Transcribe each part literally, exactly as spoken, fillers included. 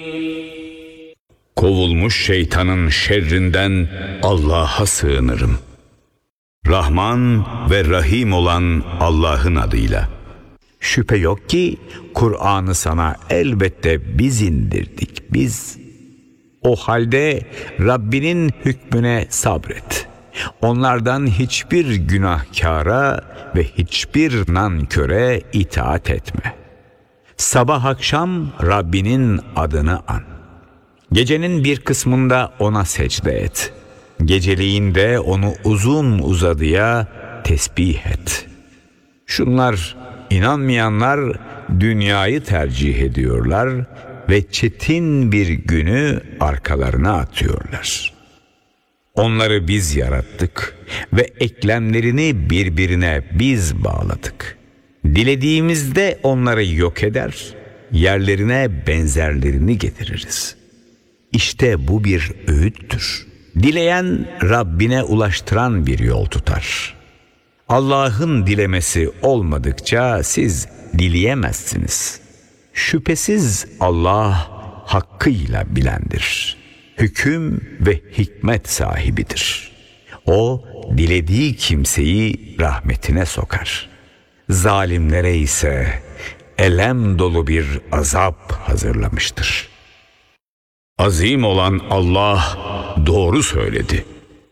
Kovulmuş şeytanın şerrinden Allah'a sığınırım. Rahman ve Rahim olan Allah'ın adıyla. Şüphe yok ki Kur'an'ı sana elbette biz indirdik, biz. O halde Rabbinin hükmüne sabret. Onlardan hiçbir günahkara ve hiçbir nanköre itaat etme. Sabah akşam Rabbinin adını an. Gecenin bir kısmında ona secde et. Geceliğin de onu uzun uzadıya tesbih et. Şunlar, inanmayanlar dünyayı tercih ediyorlar ve çetin bir günü arkalarına atıyorlar. Onları biz yarattık ve eklemlerini birbirine biz bağladık. Dilediğimizde onları yok eder, yerlerine benzerlerini getiririz. İşte bu bir öğüttür. Dileyen Rabbine ulaştıran bir yol tutar. Allah'ın dilemesi olmadıkça siz dileyemezsiniz. Şüphesiz Allah hakkıyla bilendir. Hüküm ve hikmet sahibidir. O dilediği kimseyi rahmetine sokar. Zalimlere ise elem dolu bir azap hazırlamıştır. Azim olan Allah doğru söyledi.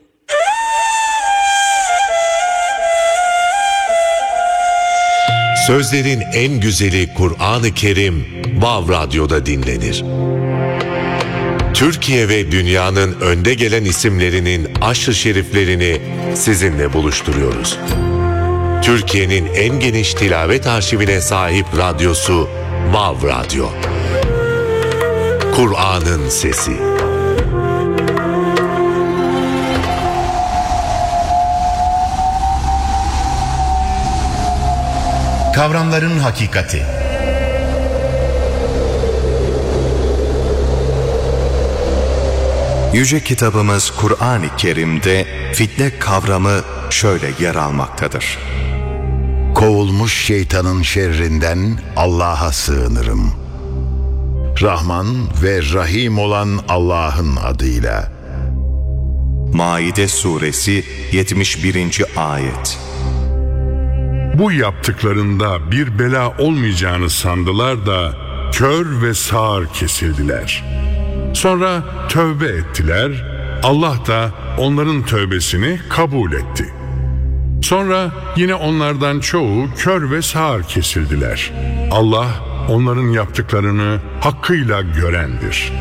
Sözlerin en güzeli Kur'an-ı Kerim Vav Radyo'da dinlenir. Türkiye ve dünyanın önde gelen isimlerinin aşk-ı şeriflerini sizinle buluşturuyoruz. Türkiye'nin en geniş tilavet arşivine sahip radyosu Vav Radyo. Kur'an'ın sesi. Kavramların hakikati. Yüce kitabımız Kur'an-ı Kerim'de fitne kavramı şöyle yer almaktadır. Kovulmuş şeytanın şerrinden Allah'a sığınırım. Rahman ve Rahim olan Allah'ın adıyla. Maide suresi yetmiş birinci ayet. Bu yaptıklarında bir bela olmayacağını sandılar da kör ve sağır kesildiler. Sonra tövbe ettiler, Allah da onların tövbesini kabul etti. Sonra yine onlardan çoğu kör ve sağır kesildiler. Allah onların yaptıklarını hakkıyla görendir.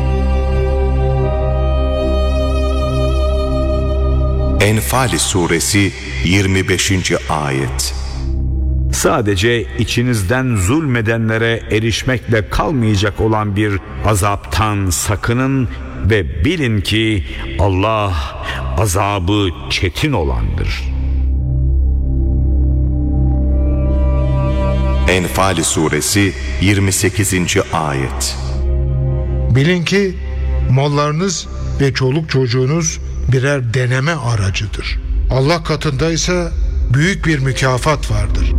Enfal suresi yirmi beşinci ayet. Sadece içinizden zulmedenlere erişmekle kalmayacak olan bir azaptan sakının ve bilin ki Allah azabı çetin olandır. Enfal suresi yirmi sekizinci ayet. Bilin ki mallarınız ve çoluk çocuğunuz birer deneme aracıdır. Allah katında ise büyük bir mükafat vardır.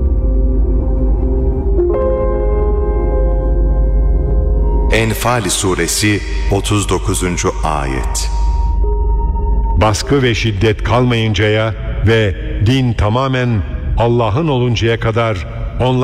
Enfal suresi otuz dokuzuncu ayet. Baskı ve şiddet kalmayıncaya ve din tamamen Allah'ın oluncaya kadar onlar